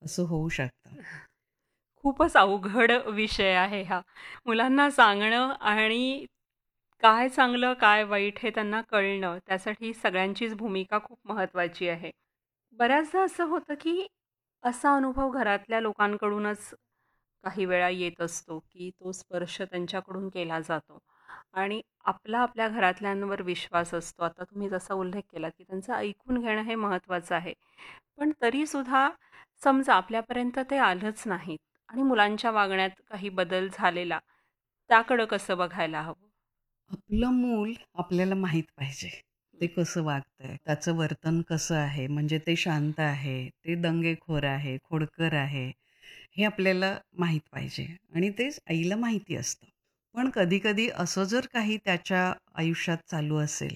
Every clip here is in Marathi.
असं होऊ शकतं. खूपच अवघड विषय आहे हा. मुलांना सांगणं आणि काय चांगलं, काय वाईट हे त्यांना कळणं, त्यासाठी सगळ्यांचीच भूमिका खूप महत्त्वाची आहे. बऱ्याचदा असं होतं, की असा अनुभव घरातल्या लोकांकडूनच काही वेळा येत असतो, की तो स्पर्श त्यांच्याकडून केला जातो आणि आपल्या घरातल्यांवर विश्वास असतो. आता तुम्ही जसा उल्लेख केलात, की त्यांचं ऐकून घेणं हे महत्त्वाचं आहे. पण तरीसुद्धा समजा आपल्यापर्यंत ते आलंच नाहीत आणि मुलांच्या वागण्यात काही बदल झालेला, त्याकडं कसं बघायला हवं? आपलं मूल आपल्याला माहीत पाहिजे. ते कसं वागतंय, त्याचं वर्तन कसं आहे, म्हणजे ते शांत आहे, ते दंगेखोर आहे, खोडकर आहे, हे आपल्याला माहीत पाहिजे आणि तेच आईला माहिती असतं. पण कधी-कधी असं जर काही त्याच्या आयुष्यात चालू असेल,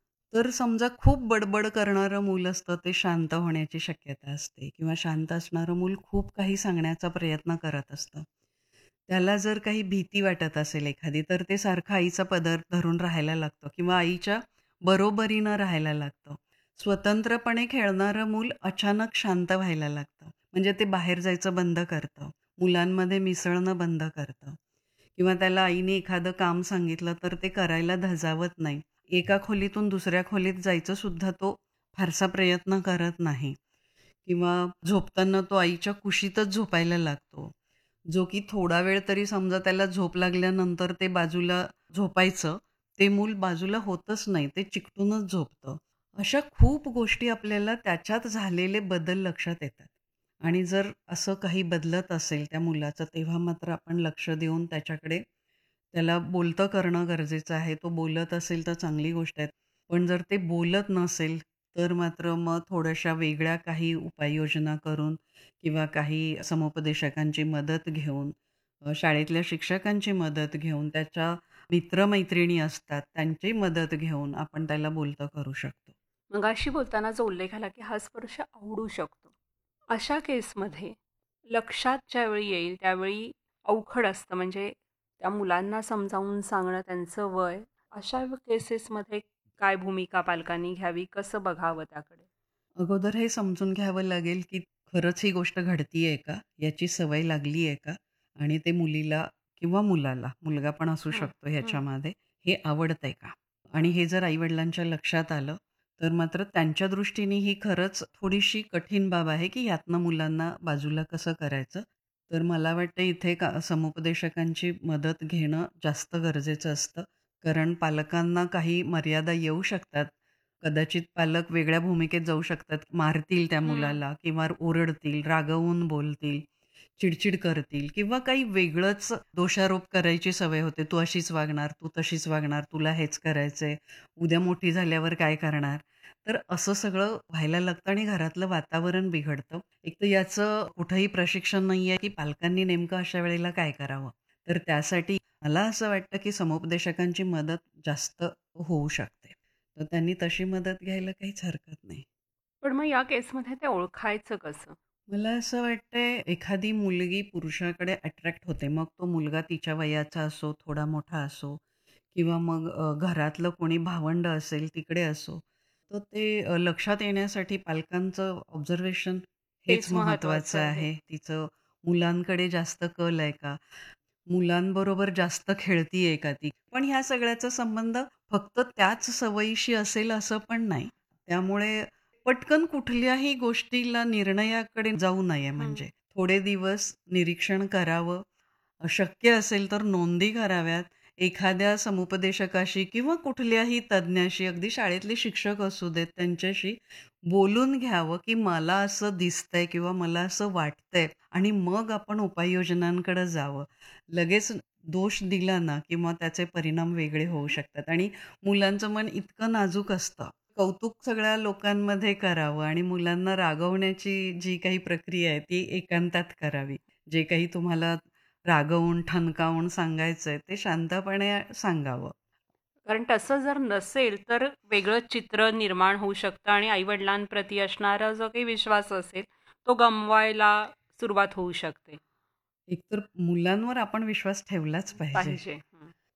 तर समजा खूप बडबड करणारं मूल असतं, ते शांत होण्याची शक्यता असते किंवा शांत असणारं मूल खूप काही सांगण्याचा प्रयत्न करत असतं. त्याला जर काही भीती वाटत असेल एखादी, तर ते सारखं आईचा पदर धरून राहायला लागतं किंवा आईच्या बरोबरीनं राहायला लागतं. स्वतंत्रपणे खेळणारं मूल अचानक शांत व्हायला लागतं. म्हणजे ते बाहेर जायचं बंद करतं. मुलांमध्ये मिसळणं बंद करतं किंवा त्याला आईने एखादं काम सांगितलं, तर ते करायला धजावत नाही. एका खोलीतून दुसऱ्या खोलीत जायचं सुद्धा तो फारसा प्रयत्न करत नाही किंवा झोपताना तो आईच्या कुशीतच झोपायला लागतो. जो की थोडा वेळ तरी समजा त्याला झोप लागल्यानंतर ते बाजूला झोपायचं, ते मूल बाजूला होतच नाही. ते चिकटूनच झोपतं. अशा खूप गोष्टी आपल्याला त्याच्यात झालेले बदल लक्षात येतात. आणि जर असं काही बदलत असेल त्या मुलाचं, तेव्हा मात्र आपण लक्ष देऊन त्याच्याकडे त्याला बोलतं करणं गरजेचं आहे. तो बोलत असेल तर चांगली गोष्ट आहे. पण जर ते बोलत नसेल, तर मात्र मग थोड्याशा वेगळ्या काही उपाययोजना करून किंवा काही समुपदेशकांची मदत घेऊन, शाळेतल्या शिक्षकांची मदत घेऊन, त्याच्या मित्र-मैत्रिणी असतात, त्यांची मदत घेऊन आपण त्याला बोलतं करू शकतो. मगाशी बोलताना जो उल्लेख आला, की हा स्पर्श आवडू शकतो. अशा केसमध्ये लक्षात ज्यावेळी येईल, त्यावेळी अवघड असतं. म्हणजे त्या मुलांना समजावून सांगणं, त्यांचं वय, अशा केसेसमध्ये काय भूमिका पालकांनी घ्यावी, कसं बघावं त्याकडे? अगोदर हे समजून घ्यावं लागेल, की खरंच ही गोष्ट घडतीये का? याची सवय लागली आहे का? आणि ते मुलीला किंवा मुलाला, मुलगा पण असू हं, शकतो हं. ह्याच्यामध्ये, हे आवडतंय का? आणि हे जर आई-वडिलांच्या लक्षात आलं, तर मात्र त्यांच्या दृष्टीने ही खरंच थोडीशी कठीण बाब आहे, की ह्यातनं मुलांना बाजूला कसं करायचं? तर मला वाटतं इथे समुपदेशकांची मदत घेणं जास्त गरजेचं असतं. कारण पालकांना काही मर्यादा येऊ शकतात. कदाचित पालक वेगळ्या भूमिकेत जाऊ शकतात. मारतील त्या हं. मुलाला किंवा ओरडतील, रागावून बोलतील, चिडचिड करतील किंवा काही वेगळंच दोषारोप करायची सवय होते. तू अशीच वागणार, तू तशीच वागणार, तुला हेच करायचंय, उद्या मोठी झाल्यावर काय करणार? तर असं सगळं व्हायला लागतं आणि घरातलं वातावरण बिघडतं. एक तर याचं कुठंही प्रशिक्षण नाहीये, की पालकांनी नेमकं अशा वेळेला काय करावं? तर त्यासाठी मला असं वाटतं, की समुपदेशकांची मदत जास्त होऊ शकते. तर त्यांनी तशी मदत घ्यायला काहीच हरकत नाही. पण मग या केसमध्ये ते ओळखायचं कसं? मला असं वाटतंय एखादी मुलगी पुरुषाकडे अट्रॅक्ट होते. मग तो मुलगा तिच्या वयाचा असो, थोडा मोठा असो किंवा मग घरातलं कोणी भावंड असेल तिकडे असो. तर ते लक्षात येण्यासाठी पालकांचं ऑब्झर्वेशन हेच तेच महत्त्वाचं महत्वाचं आहे. आहे. तिचं मुलांकडे जास्त कल आहे का? मुलांबरोबर जास्त खेळतीये का ती? पण ह्या सगळ्याचा संबंध फक्त त्याच सवयीशी असेल असं पण नाही. त्यामुळे पटकन कुठल्याही गोष्टीला निर्णयाकडे जाऊ नये हं. म्हणजे. थोडे दिवस निरीक्षण करावं. शक्य असेल तर नोंदी कराव्यात. एखाद्या समुपदेशकाशी किंवा कुठल्याही तज्ञाशी, अगदी शाळेतले शिक्षक असू देत, त्यांच्याशी बोलून घ्यावं, की मला असं दिसतंय किंवा मला असं वाटतंय आणि मग आपण उपाययोजनांकडे जावं. लगेच दोष दिला ना, की मग त्याचे परिणाम वेगळे होऊ शकतात आणि मुलांचं मन इतकं नाजूक असतं. कौतुक सगळ्या लोकांमध्ये करावं आणि मुलांना रागवण्याची जी काही प्रक्रिया आहे, ती एकांतात करावी. जे काही तुम्हाला रागवून, ठणकावून सांगायचंय ते शांतपणे सांगावं. कारण तसं जर नसेल, तर वेगळं चित्र निर्माण होऊ शकतं आणि आई-वडिलांप्रती असणारा जो काही विश्वास असेल, तो गमवायला सुरुवात होऊ शकते. एकतर मुलांवर आपण विश्वास ठेवलाच पाहिजे. पाहिजे. हं.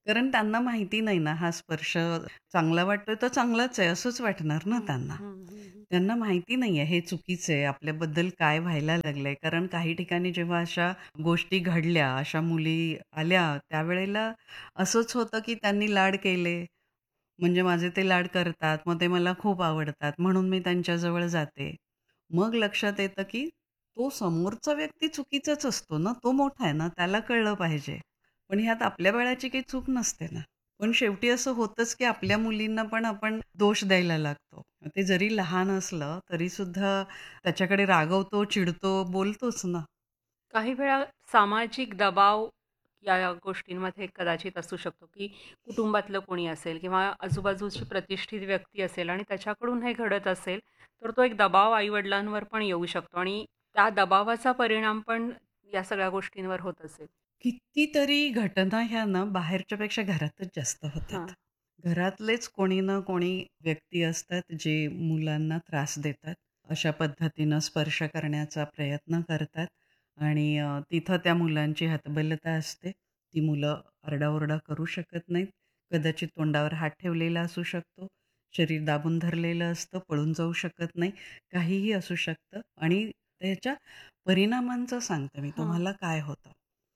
कारण त्यांना माहिती नाही ना, हा स्पर्श चांगला वाटतोय तर चांगलाच आहे असंच वाटणार ना हं, त्यांना. हं, हं, हं. त्यांना माहिती नाहीये हे चुकीचं आहे, आपल्याबद्दल काय व्हायला लागलंय. कारण काही ठिकाणी जेव्हा अशा गोष्टी घडल्या, अशा मुली आल्या, त्यावेळेला असंच होतं की त्यांनी लाड केले, म्हणजे माझे ते लाड करतात, मग ते मला खूप आवडतात म्हणून मी त्यांच्याजवळ जाते. मग लक्षात येतं की तो समोरचा व्यक्ती चुकीचाच असतो ना, तो मोठा आहे ना, त्याला कळलं पाहिजे. पण ह्यात आपल्या बाळाची काही चूक नसते ना. पण शेवटी असं होतंच, की आपल्या मुलींना पण आपण दोष द्यायला लागतो. ते जरी लहान असलं, तरीसुद्धा त्याच्याकडे रागवतो, चिडतो, बोलतोच ना. काही वेळा सामाजिक दबाव या गोष्टींमध्ये कदाचित असू शकतो, की कुटुंबातलं कोणी असेल किंवा आजूबाजूची प्रतिष्ठित व्यक्ती असेल आणि त्याच्याकडून हे घडत असेल, तर तो एक दबाव आई-वडिलांवर पण येऊ शकतो आणि त्या दबावाचा परिणाम पण या सगळ्या गोष्टींवर होत असेल. कितीतरी घटना ह्या ना बाहेरच्यापेक्षा घरातच जास्त होतात. हां. घरातलेच कोणी ना कोणी व्यक्ती असतात, जे मुलांना त्रास देतात. अशा पद्धतीनं स्पर्श करण्याचा प्रयत्न करतात आणि तिथं त्या मुलांची हतबलता असते. ती मुलं आरडाओरडा करू शकत नाहीत. कदाचित तोंडावर हात ठेवलेला असू शकतो. शरीर दाबून धरलेलं असतं, पळून जाऊ शकत नाही. काहीही असू शकतं आणि त्याच्या परिणामांचं सांगते मी हां. तुम्हाला काय होतं.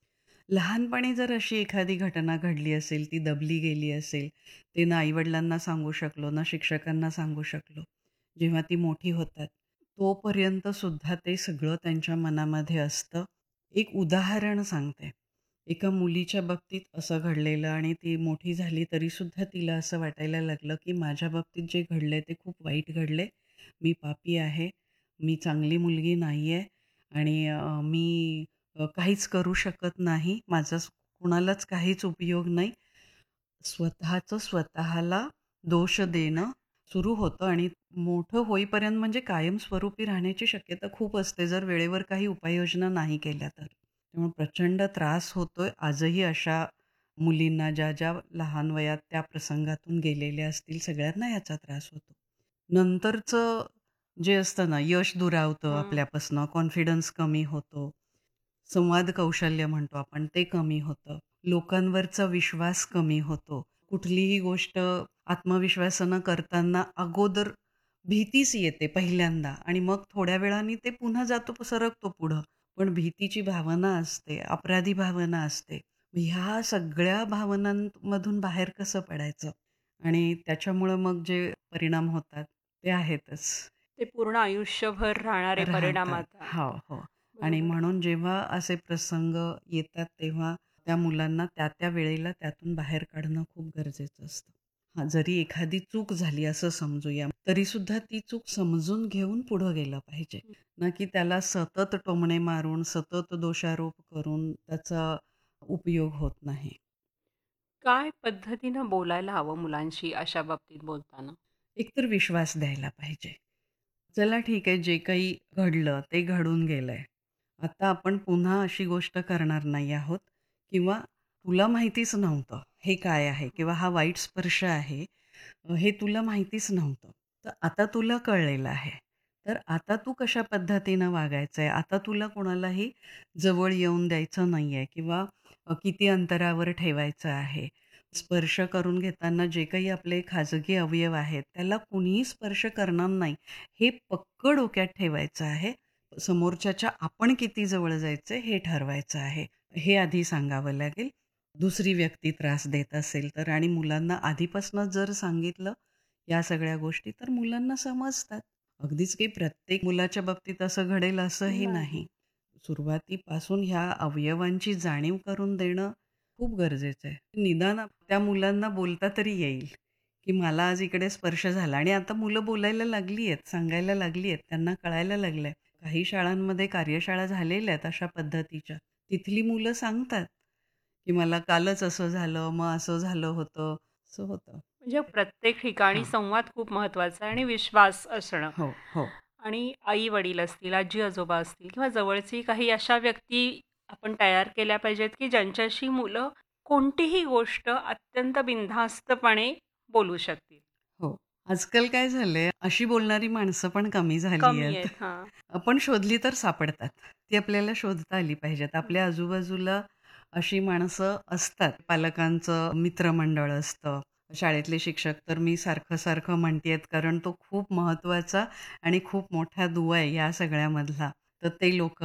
लहानपणी जर अशी एखादी घटना घडली असेल, ती दबली गेली असेल, ते ना आई-वडिलांना सांगू शकलो, ना शिक्षकांना सांगू शकलो. जेव्हा ती मोठी होतात, तोपर्यंत सुद्धा ते सगळं त्यांच्या मनामध्ये असतं. एक उदाहरण सांगते. एका मुलीच्या बाबतीत असं घडलेलं आणि ती मोठी झाली तरीसुद्धा तिला असं वाटायला लागलं, की माझ्या बाबतीत जे घडलंय ते खूप वाईट घडलंय. मी पापी आहे. मी चांगली मुलगी नाहीये आणि मी काहीच करू शकत नाही. कुणालाच काहीच उपयोग नाही. स्वतःचं स्वतःला दोष देणं सुरू होतं आणि मोठं होईपर्यंत म्हणजे कायमस्वरूपी राहण्याची शक्यता खूप असते, जर वेळेवर काही उपाययोजना नाही केल्या तर. त्यामुळे प्रचंड त्रास होतोय आजही अशा मुलींना, ज्या लहान वयात त्या प्रसंगातून गेलेल्या असतील, सगळ्यांना याचा त्रास होतो. नंतरचं जे असतं ना, यश दुरावतं हं. आपल्यापासनं, कॉन्फिडन्स कमी होतो. संवाद कौशल्य म्हणतो आपण ते कमी होतं. लोकांवरचा विश्वास कमी होतो. कुठलीही गोष्ट आत्मविश्वासानं करताना अगोदर भीतीच येते पहिल्यांदा आणि मग थोड्या वेळाने ते पुन्हा जातो सरकतो पुढं. पण भीतीची भावना असते, अपराधी भावना असते. ह्या सगळ्या भावनांमधून बाहेर कसं पडायचं? आणि त्याच्यामुळं मग जे परिणाम होतात ते आहेतच. ते पूर्ण आयुष्यभर राहणारे परिणाम राहतात. आता. हो, हो. आणि बरोबर. म्हणून जेव्हा असे प्रसंग येतात, तेव्हा त्या मुलांना त्या वेळेला त्यातून बाहेर काढणं खूप गरजेचं असतं. हां, जरी एखादी चूक झाली असं समजूया, तरीसुद्धा ती चूक समजून घेऊन पुढं गेलं पाहिजे. ना की त्याला सतत टोमणे मारून, सतत दोषारोप करून त्याचा उपयोग होत नाही. काय पद्धतीनं बोलायला हवं मुलांशी अशा बाबतीत बोलताना? एकतर विश्वास द्यायला पाहिजे. चला ठीक आहे, जे काही घडलं ते घडून गेलंय. आता आपण पुन्हा अशी गोष्ट करणार नाही आहोत किंवा तुला माहितीच नव्हतं हे काय आहे किंवा हा वाईट स्पर्श आहे, हे तुला माहितीच नव्हतं. तर आता तुला कळलेलं आहे. तर आता तू कशा पद्धतीनं वागायचं आहे. आता तुला कोणालाही जवळ येऊन द्यायचं नाहीये किंवा किती अंतरावर ठेवायचं आहे. स्पर्श करून घेताना जे काही आपले खाजगी अवयव आहेत, त्याला कुणीही स्पर्श करणार नाही, हे पक्कं डोक्यात ठेवायचं आहे. समोरच्याच्या आपण किती जवळ जायचं हे ठरवायचं आहे. हे आधी सांगावं लागेल. दुसरी व्यक्ती त्रास देत असेल तर आणि मुलांना आधीपासूनच जर सांगितलं या सगळ्या गोष्टी, तर मुलांना समजतात. अगदीच काही प्रत्येक मुलाच्या बाबतीत असं घडेल असंही नाही. नाही. सुरुवातीपासून ह्या अवयवांची जाणीव करून देणं खूप गरजेचं आहे. निदान त्या मुलांना बोलता तरी येईल, की मला आज इकडे स्पर्श झाला आणि आता मुलं बोलायला लागली आहेत, सांगायला लागली आहेत, त्यांना कळायला लागलंय. काही शाळांमध्ये कार्यशाळा झालेल्या आहेत अशा पद्धतीच्या. तिथली मुलं सांगतात, की मला कालच असं झालं, मग असं झालं होतं, असं होतं. म्हणजे प्रत्येक ठिकाणी हां. संवाद खूप महत्त्वाचा आहे आणि विश्वास असणं. हो, हो. आणि आई-वडील असतील, आजी-आजोबा असतील किंवा जवळची काही अशा व्यक्ती आपण तयार केल्या पाहिजेत, की ज्यांच्याशी मुलं कोणतीही गोष्ट अत्यंत बिनधास्तपणे बोलू शकतील. हो. आजकाल काय झालंय, अशी बोलणारी माणसं पण कमी झाली कमी आहेत. आहेत. हां. आपण शोधली तर सापडतात. ती आपल्याला शोधता आली पाहिजेत. हं. आपल्या आजूबाजूला अशी माणसं असतात. पालकांचं मित्रमंडळ असतं. शाळेतले शिक्षक तर मी सारखं-सारखं म्हणतीये कारण तो खूप महत्त्वाचा आणि खूप मोठा दुवा आहे या सगळ्यामधला. तर ते लोकं